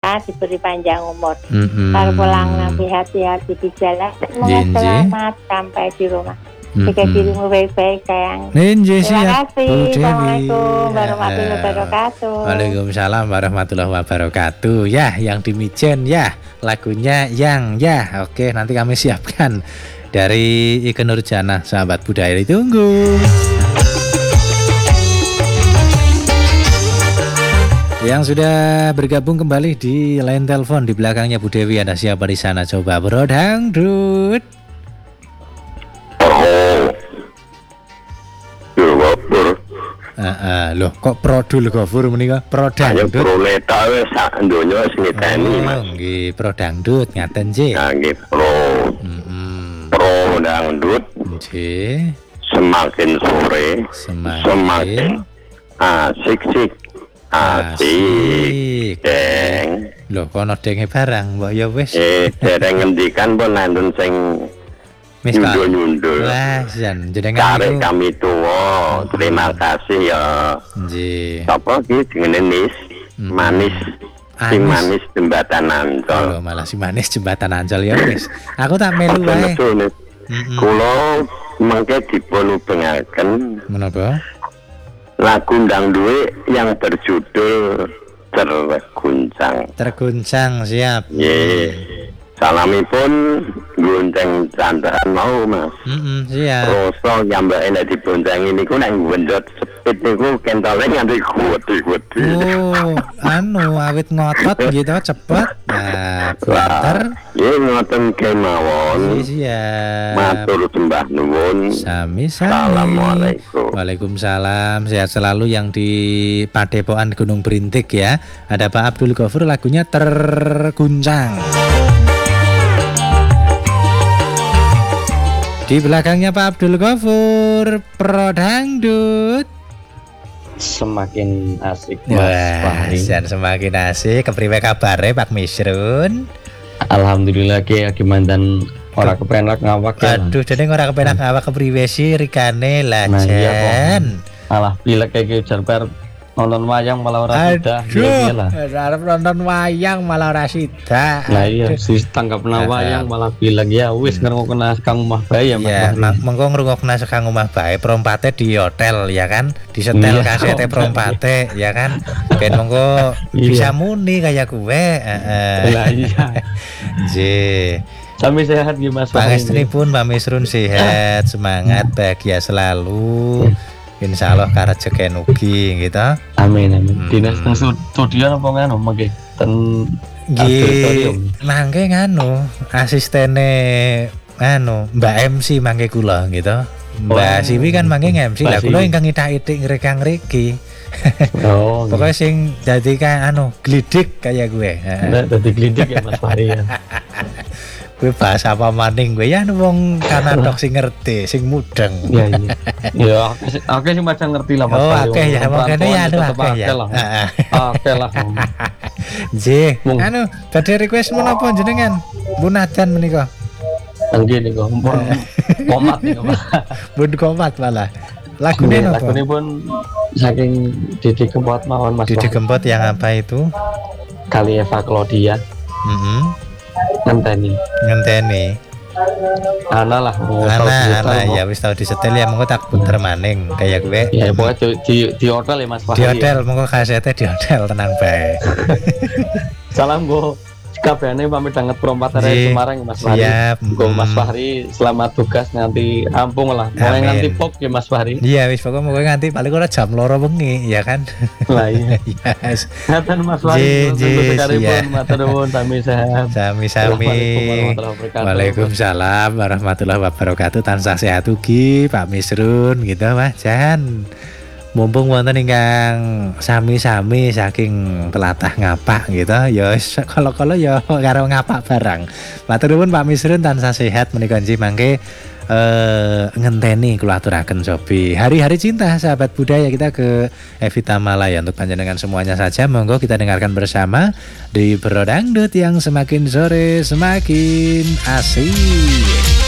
doa diberi panjang umur. Kalau pulang nanti hati-hati di jalan, semoga selamat sampai di rumah. Jika dirimu baik-baik sayang. Terima kasih. Assalamualaikum warahmatullahi wabarakatuh. Waalaikumsalam warahmatullahi wabarakatuh. Ya, yang di Mijen ya, lagunya yang ya. Oke, nanti kami siapkan dari Ikke Nurjana, sahabat budaya ditunggu. Yang sudah bergabung kembali di line telepon di belakangnya Bu Dewi, ada siapa di sana? Coba Bro Dangdut. Loh kok Produl Gofur menika Pro Dangdut. Pro leta wis sak donya wis ngiteni Mas. Nggih, Pro Dangdut ngaten nggih. Nggih, Pro. Pro Dangdut. Nggih. Semakin sore semakin asik. Deng. Loh kono denge barang mbok ya wis. Dereng ngendikan pun nandun sing nyundul. Wah, jan jenengan niku kami tuwa. Terima kasih ya. Nggih. Sapa iki jenenge Manis. Si Manis Jembatan Ancol. Oh, malah si Manis Jembatan Ancol ya wis. Aku tak melu wae. Kula mengke dipun ubengaken. Menapa? Lagu ndang duwe yang berjudul Terguncang. Siap. Nggih. Salamipun gonceng candaran mau Mas. Siap. Roso nyambake nek diboncengi niku nek nggendot sepit niku kentole nganti gede-gede. Oh, awit ngotot gitu cepet. Nah, banter. Nggih ngoten kemawon. Siap. Matur sembah nuwun. Sami-sami. Assalamualaikum. Waalaikumsalam. Sehat selalu yang di Padepokan Gunung Berintik ya. Ada Pak Abdul Ghafur, lagunya Terguncang. Di belakangnya Pak Abdul Ghafur, Pro Dangdut. Semakin asik Mas Fahri. Semakin asik. Kepriwe kabare Pak Misrun? Alhamdulillah ki mantan ora kepenak ngawak ya. Aduh, dene ora kepenak ngawak kepriwe sih rikane lah Jan. Alah pilek kayak jar bar nonton wayang malah ora sida. Arep nonton wayang malah ora sida. Lah iya, sis tanggapna wayang malah bilang ya wis ngrungokna Kang Omah Bae ya Mas. Ya, mengko ngrungokna Kang Omah Bae prompate di hotel ya kan. Disetel kasete prompate ya kan. Ben mengko bisa muni kayak gue. Lah iya. Nggih. Sami sehat nggih Mas. Pangestripun Pak Misrun sehat, semangat, bahagia selalu. Insya Allah karejeken ugi gitu. Amin. Dinas teng studio apa nganu mangke ten nggih mangke nganu asistene Mbak MC mangke kula gitu. Mbak Siwi kan mangke MC lah kula ingkang itik-itik ngreka-ngreki. Oh. Pokoknya sing dadi glidik kayak gue. Dadi glidik ya Mas Fahri ya. Gue bahas apa maning gue ya wong kanadok sing ngerti, sing mudeng. Iya. Ya, oke sing macam ngerti lah Mas. Oh, oke ya, makane ya oke ya. Oke lah. Nggih. Badhe request menapa jenengan? Bunadan menika. Nggih niku. Komat niku. Bun komat malah. Lagune napa? Lagune pun saking Didi Kempot mawon Mas. Didi Kempot yang apa itu? Kali Eva Claudia. Ngenteni. Ana Ya wis tau disetel ya mengko tak puter maning kayak gue. Ya pokoknya di hotel ya Mas Fahri. Di hotel mengko kasete di hotel tenang bae. Salam go kabehane pamit banget perompat dari Semarang Mas Fahri. Siap. Mas Fahri selamat tugas nanti ampung lah. Mulai nganti pop ya Mas Fahri. Iya wis pokoknya mulai nganti paling ora jam 2 wengi ya kan. Lah iya. Yes. Ngaten Mas Fahri. Sekaripun matur nuwun sami sehat. Sami-sami. Waalaikumsalam warahmatullahi wabarakatuh. Tansah sehat ugi Pak Misrun gitu Mas Jan. Mumpung wonten ingkang sami-sami saking telatah ngapak gitu ya kalau ya karo ngapak barang. Matur nuwun Pak Misrun tansah sehat menika nggih mangke ngenteni kula aturaken Sobi. Hari-hari cinta sahabat budaya kita ke Evita Malaya untuk panjenengan semuanya saja. Monggo kita dengarkan bersama di Bro Dangdut yang semakin sore semakin asik.